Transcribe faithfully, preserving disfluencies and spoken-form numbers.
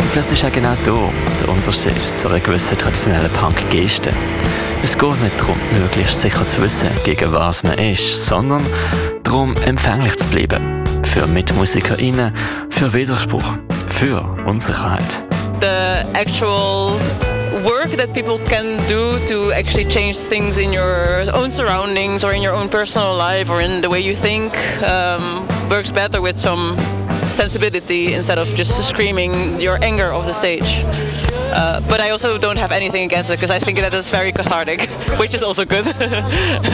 vielleicht ist auch genau da der Unterschied zu einer gewissen traditionellen Punk-Geste. Es geht nicht darum, möglichst sicher zu wissen, gegen was man ist, sondern darum, empfänglich zu bleiben. Für MitmusikerInnen, für Widerspruch, für Unsicherheit. The actual work that people can do to actually change things in your own surroundings or in your own personal life or in the way you think um, works better with some sensibility instead of just screaming your anger off the stage. Uh, but I also don't have anything against it because I think that is very cathartic, which is also good.